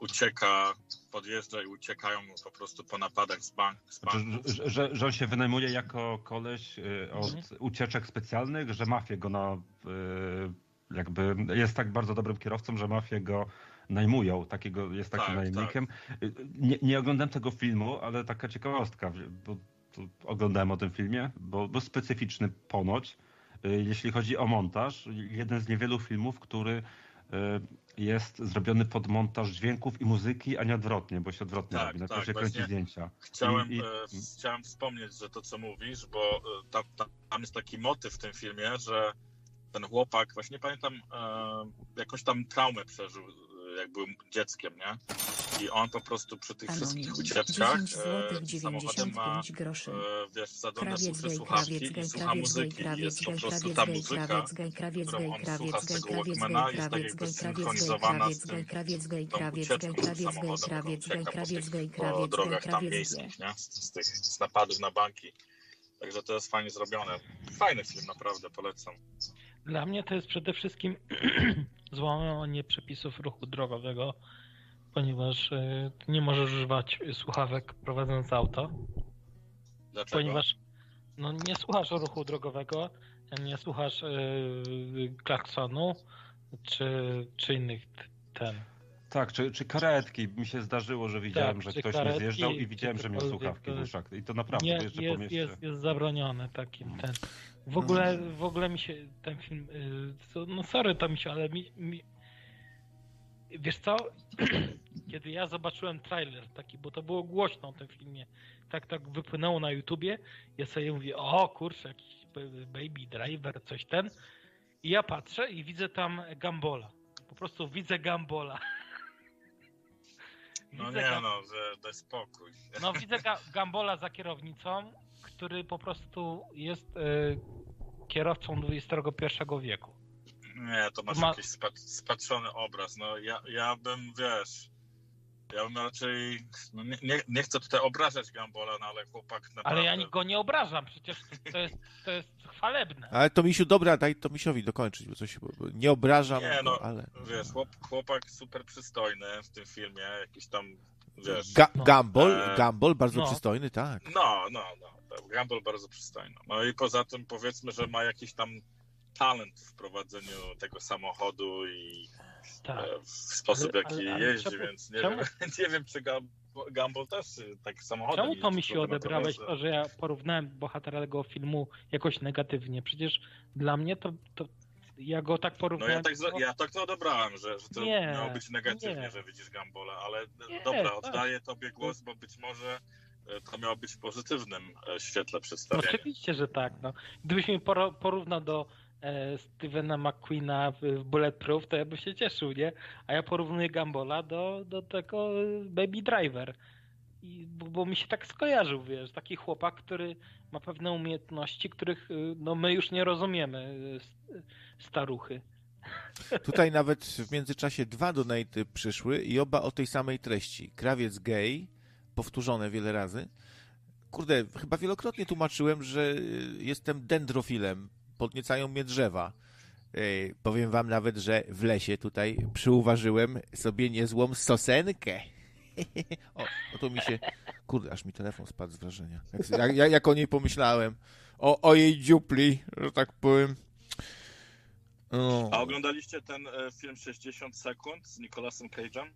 ucieka, podjeżdża i uciekają po prostu po napadach z banku. Że on się wynajmuje jako koleś od ucieczek specjalnych, że mafie go jakby jest tak bardzo dobrym kierowcą, że mafie go najmują, jest takim najemnikiem. Tak. Nie oglądałem tego filmu, ale taka ciekawostka, bo oglądałem o tym filmie, bo był specyficzny ponoć, jeśli chodzi o montaż. Jeden z niewielu filmów, który jest zrobiony pod montaż dźwięków i muzyki, a nie odwrotnie, bo się odwrotnie robi. Najpierw się kręci zdjęcia. Chciałem wspomnieć, że to, co mówisz, bo tam jest taki motyw w tym filmie, że ten chłopak, właśnie pamiętam, jakąś tam traumę przeżył, jak był dzieckiem, nie? I on po prostu przy tych wszystkich ucieczkach samochodem ma, wiesz, wsadzone słuchawki i słucha muzyki. I jest po prostu ta muzyka, którą on słucha z tego Walkmana, jest tak jakby synchronizowana z tą ucieczką tym samochodem, ucieka po drogach tam miejskich, nie? Z napadów na banki. Także to jest fajnie zrobione. Fajny film, naprawdę, polecam. Dla mnie to jest przede wszystkim złamanie przepisów ruchu drogowego, ponieważ nie możesz używać słuchawek prowadząc auto. Dlaczego? Ponieważ nie słuchasz ruchu drogowego, nie słuchasz klaksonu czy innych Tak, czy karetki. Mi się zdarzyło, że widziałem, że ktoś mnie zjeżdżał i widziałem, że miał słuchawki w uszach. I to naprawdę jeszcze po mieście. Jest zabronione takim ten. W ogóle mi się ten film, sorry to mi się, ale wiesz co, kiedy ja zobaczyłem trailer taki, bo to było głośno w tym filmie, tak wypłynęło na YouTubie, ja sobie mówię, o kurczę, jakiś Baby Driver, coś i ja patrzę i widzę tam Gambola. Po prostu widzę Gambola. daj spokój. Widzę Gambola za kierownicą, który po prostu jest kierowcą XXI wieku. Nie, to masz jakiś spatrzony obraz. Ja bym raczej, nie chcę tutaj obrażać Gambola, ale chłopak naprawdę... Ale ja go nie obrażam, przecież to jest chwalebne. Ale to Misiu, dobra, daj to Misiowi dokończyć, bo nie obrażam, ale... Wiesz, chłopak super przystojny w tym filmie, jakiś tam, wiesz... Gumball bardzo przystojny, tak. Gumball bardzo przystojny. No i poza tym powiedzmy, że ma jakiś tam talent w prowadzeniu tego samochodu i w sposób, jaki jeździ, więc nie wiem, czy Gumball też tak samochodem Czemu to mi się odebrałeś, że ja porównałem bohatera tego filmu jakoś negatywnie? Przecież dla mnie to ja go tak porównałem... Ja tak to odebrałem, że to miało być negatywnie, że widzisz Gumballa, ale oddaję tobie głos, bo być może to miało być w pozytywnym świetle przedstawienie. Oczywiście, że tak. Gdybyś mnie porównał do Stevena McQueena w Bulletproof, to ja bym się cieszył, nie? A ja porównuję Gambola do tego Baby Driver. Bo mi się tak skojarzył, wiesz, taki chłopak, który ma pewne umiejętności, których my już nie rozumiemy, staruchy. Tutaj nawet w międzyczasie 2 donaty przyszły i oba o tej samej treści. Krawiec gay, powtórzone wiele razy. Kurde, chyba wielokrotnie tłumaczyłem, że jestem dendrofilem. Podniecają mnie drzewa. Powiem wam nawet, że w lesie tutaj przyuważyłem sobie niezłą sosenkę. O to mi się... Kurde, aż mi telefon spadł z wrażenia. Jak o niej pomyślałem. O jej dziupli, że tak powiem. A oglądaliście ten film 60 sekund z Nicolasem Cage'em?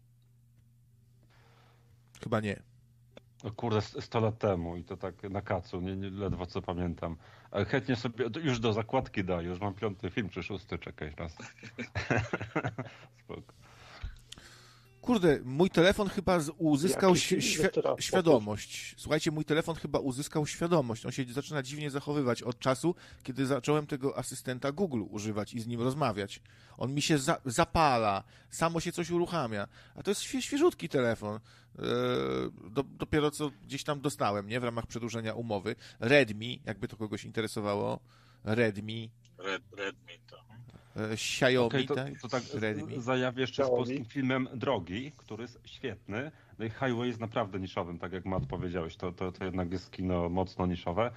Chyba nie. O kurde, 100 lat temu i to tak na kacu, nie ledwo co pamiętam. Ale chętnie sobie, już do zakładki daję, już mam 5. film czy 6, czekaj raz. Spoko. Kurde, mój telefon chyba uzyskał świadomość. Słuchajcie, mój telefon chyba uzyskał świadomość. On się zaczyna dziwnie zachowywać od czasu, kiedy zacząłem tego asystenta Google używać i z nim rozmawiać. On mi się zapala, samo się coś uruchamia. A to jest świeżutki telefon. Dopiero co gdzieś tam dostałem, nie? W ramach przedłużenia umowy. Redmi, jakby to kogoś interesowało. Redmi, to... Xiaomi, to tak zajawię jeszcze z polskim filmem Drogi, który jest świetny. No i Highway jest naprawdę niszowym, tak jak Matt powiedziałeś. To jednak jest kino mocno niszowe.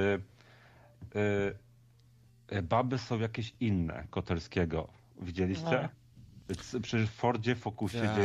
Baby są jakieś inne Koterskiego. Widzieliście? Przy Fordzie Focusie